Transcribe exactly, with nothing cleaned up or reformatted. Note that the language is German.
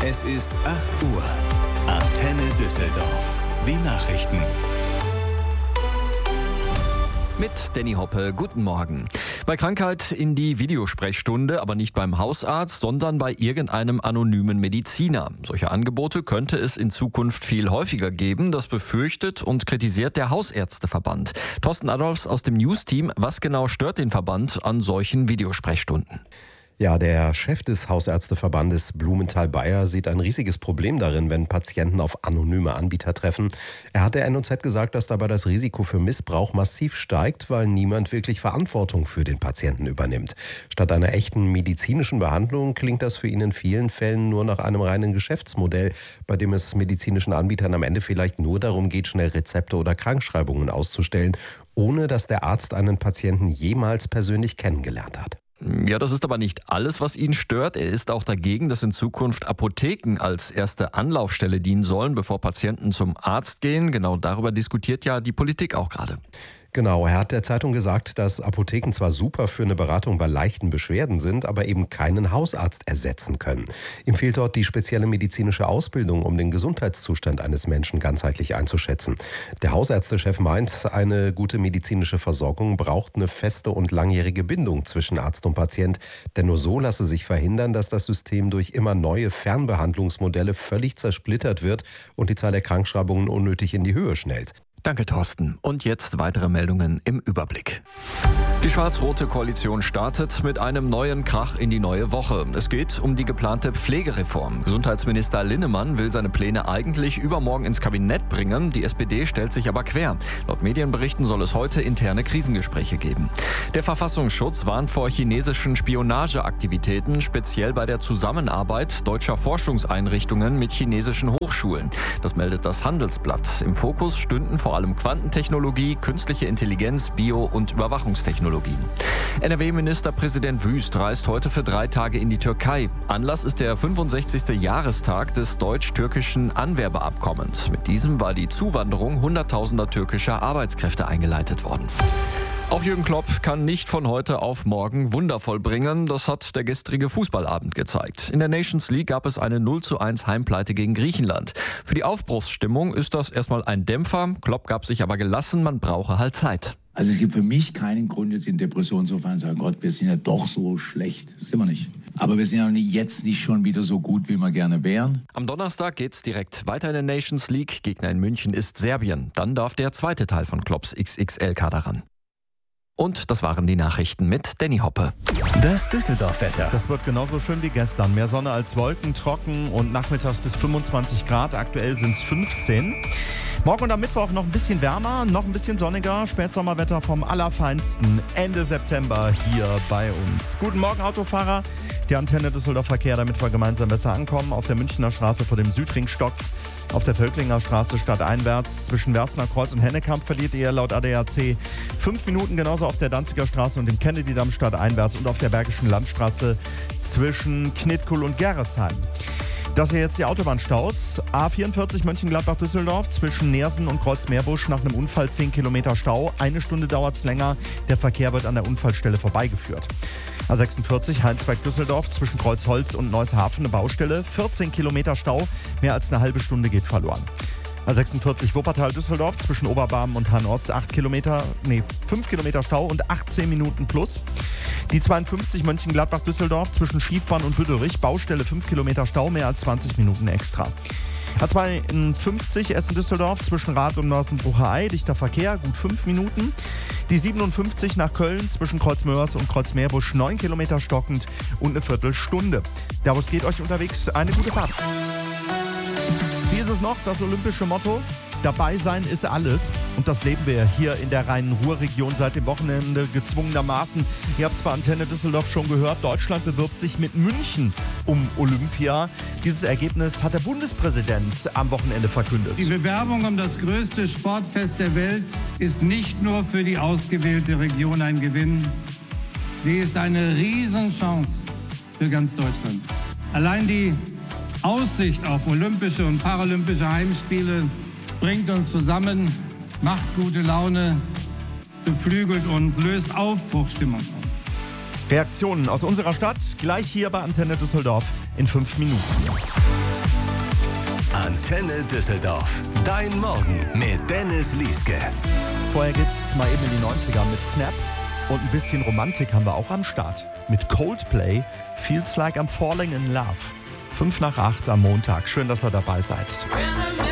Es ist acht Uhr. Antenne Düsseldorf. Die Nachrichten. Mit Danny Hoppe, guten Morgen. Bei Krankheit in die Videosprechstunde, aber nicht beim Hausarzt, sondern bei irgendeinem anonymen Mediziner. Solche Angebote könnte es in Zukunft viel häufiger geben. Das befürchtet und kritisiert der Hausärzteverband. Thorsten Adolfs aus dem News-Team. Was genau stört den Verband an solchen Videosprechstunden? Ja, der Chef des Hausärzteverbandes Blumenthal-Bayer sieht ein riesiges Problem darin, wenn Patienten auf anonyme Anbieter treffen. Er hat der N O Z gesagt, dass dabei das Risiko für Missbrauch massiv steigt, weil niemand wirklich Verantwortung für den Patienten übernimmt. Statt einer echten medizinischen Behandlung klingt das für ihn in vielen Fällen nur nach einem reinen Geschäftsmodell, bei dem es medizinischen Anbietern am Ende vielleicht nur darum geht, schnell Rezepte oder Krankschreibungen auszustellen, ohne dass der Arzt einen Patienten jemals persönlich kennengelernt hat. Ja, das ist aber nicht alles, was ihn stört. Er ist auch dagegen, dass in Zukunft Apotheken als erste Anlaufstelle dienen sollen, bevor Patienten zum Arzt gehen. Genau darüber diskutiert ja die Politik auch gerade. Genau, er hat der Zeitung gesagt, dass Apotheken zwar super für eine Beratung bei leichten Beschwerden sind, aber eben keinen Hausarzt ersetzen können. Ihm fehlt dort die spezielle medizinische Ausbildung, um den Gesundheitszustand eines Menschen ganzheitlich einzuschätzen. Der Hausärztechef meint, eine gute medizinische Versorgung braucht eine feste und langjährige Bindung zwischen Arzt und Patient. Denn nur so lasse sich verhindern, dass das System durch immer neue Fernbehandlungsmodelle völlig zersplittert wird und die Zahl der Krankschreibungen unnötig in die Höhe schnellt. Danke, Thorsten. Und jetzt weitere Meldungen im Überblick. Die schwarz-rote Koalition startet mit einem neuen Krach in die neue Woche. Es geht um die geplante Pflegereform. Gesundheitsminister Linnemann will seine Pläne eigentlich übermorgen ins Kabinett bringen. Die S P D stellt sich aber quer. Laut Medienberichten soll es heute interne Krisengespräche geben. Der Verfassungsschutz warnt vor chinesischen Spionageaktivitäten, speziell bei der Zusammenarbeit deutscher Forschungseinrichtungen mit chinesischen Hochschulen. Das meldet das Handelsblatt. Im Fokus stünden vor allem Quantentechnologie, künstliche Intelligenz, Bio- und Überwachungstechnologien. N R W-Ministerpräsident Wüst reist heute für drei Tage in die Türkei. Anlass ist der fünfundsechzigste Jahrestag des deutsch-türkischen Anwerbeabkommens. Mit diesem war die Zuwanderung hunderttausender türkischer Arbeitskräfte eingeleitet worden. Auch Jürgen Klopp kann nicht von heute auf morgen Wunder vollbringen. Das hat der gestrige Fußballabend gezeigt. In der Nations League gab es eine null zu eins Heimpleite gegen Griechenland. Für die Aufbruchsstimmung ist das erstmal ein Dämpfer. Klopp gab sich aber gelassen, man brauche halt Zeit. Also es gibt für mich keinen Grund, jetzt in Depression zu fallen und zu sagen, Gott, wir sind ja doch so schlecht. Das sind wir nicht. Aber wir sind ja jetzt nicht schon wieder so gut, wie wir gerne wären. Am Donnerstag geht's direkt weiter in der Nations League. Gegner in München ist Serbien. Dann darf der zweite Teil von Klopps X X L-Kader ran. Und das waren die Nachrichten mit Danny Hoppe. Das Düsseldorf-Wetter. Das wird genauso schön wie gestern. Mehr Sonne als Wolken, trocken und nachmittags bis fünfundzwanzig Grad. Aktuell sind es fünfzehn. Morgen und am Mittwoch noch ein bisschen wärmer, noch ein bisschen sonniger. Spätsommerwetter vom Allerfeinsten. Ende September hier bei uns. Guten Morgen, Autofahrer. Die Antenne Düsseldorf Verkehr, damit wir gemeinsam besser ankommen. Auf der Münchner Straße vor dem Südring stockt's. Auf der Völklinger Straße stadteinwärts zwischen Wersner Kreuz und Hennekamp verliert ihr laut A D A C fünf Minuten, genauso auf der Danziger Straße und dem Kennedy-Damm stadteinwärts und auf der Bergischen Landstraße zwischen Knitkuhl und Gerresheim. Das hier jetzt die Autobahnstaus. A vierundvierzig Mönchengladbach-Düsseldorf zwischen Neersen und Kreuzmeerbusch nach einem Unfall zehn Kilometer Stau. Eine Stunde dauert es länger. Der Verkehr wird an der Unfallstelle vorbeigeführt. A sechsundvierzig Heinsberg-Düsseldorf zwischen Kreuzholz und Neushafen eine Baustelle. vierzehn Kilometer Stau. Mehr als eine halbe Stunde geht verloren. A sechsundvierzig Wuppertal-Düsseldorf zwischen Oberbarmen und Hannost acht Kilometer, nee, fünf Kilometer Stau und achtzehn Minuten plus. Die zweiundfünfzig Mönchengladbach-Düsseldorf zwischen Schiefbahn und Hütterich, Baustelle fünf Kilometer Stau, mehr als zwanzig Minuten extra. A zweiundfünfzig Essen-Düsseldorf zwischen Rath und Mörsen-Brucherei, dichter Verkehr, gut fünf Minuten. Die siebenundfünfzig nach Köln zwischen Kreuzmörs und Kreuzmeerbusch, neun Kilometer stockend und eine Viertelstunde. Daraus geht euch unterwegs eine gute Fahrt. Wie ist es noch, das olympische Motto? Dabei sein ist alles. Und das leben wir hier in der Rhein-Ruhr-Region seit dem Wochenende gezwungenermaßen. Ihr habt es bei Antenne Düsseldorf schon gehört, Deutschland bewirbt sich mit München um Olympia. Dieses Ergebnis hat der Bundespräsident am Wochenende verkündet. Die Bewerbung um das größte Sportfest der Welt ist nicht nur für die ausgewählte Region ein Gewinn. Sie ist eine Riesenchance für ganz Deutschland. Allein die Aussicht auf olympische und paralympische Heimspiele bringt uns zusammen, macht gute Laune, beflügelt uns, löst Aufbruchsstimmung aus. Reaktionen aus unserer Stadt gleich hier bei Antenne Düsseldorf in fünf Minuten. Antenne Düsseldorf. Dein Morgen mit Dennis Lieske. Vorher geht's mal eben in die neunziger mit Snap. Und ein bisschen Romantik haben wir auch am Start. Mit Coldplay, Feels Like I'm Falling in Love. Fünf nach acht am Montag. Schön, dass ihr dabei seid.